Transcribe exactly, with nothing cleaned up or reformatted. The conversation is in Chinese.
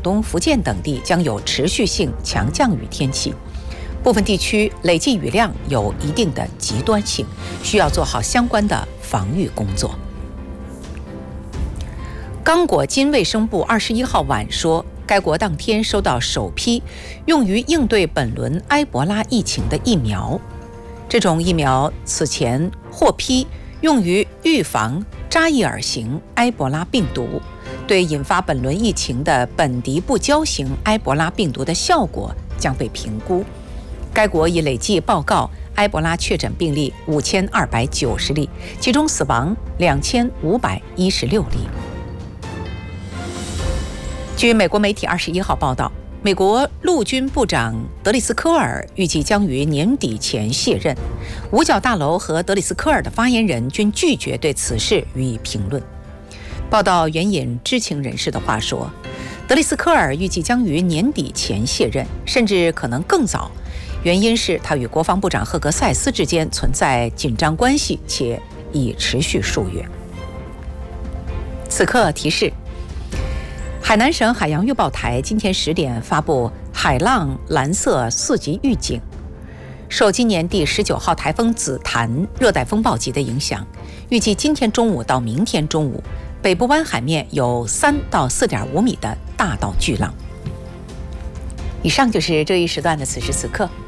东、福建等地将有持续性强降雨天气，部分地区累计雨量有一定的极端性，需要做好相关的防御工作。刚果金卫生部二十一号晚说，该国当天收到首批用于应对本轮埃博拉疫情的疫苗。这种疫苗此前获批用于预防扎伊尔型埃博拉病毒，对引发本轮疫情的本迪布胶型埃博拉病毒的效果将被评估。该国已累计报告埃博拉确诊病例五千二百九十例，其中死亡两千五百一十六例。据美国媒体二十一号报道，美国陆军部长德里斯科尔预计将于年底前卸任。五角大楼和德里斯科尔的发言人均拒绝对此事予以评论。报道援引知情人士的话说，德里斯科尔预计将于年底前卸任，甚至可能更早。原因是他与国防部长赫格塞斯之间存在紧张关系，且已持续数月。此刻提示：海南省海洋预报台今天十点发布海浪蓝色四级预警。受今年第十九号台风紫檀热带风暴级的影响，预计今天中午到明天中午，北部湾海面有三到四点五米的大到巨浪。以上就是这一时段的此时此刻。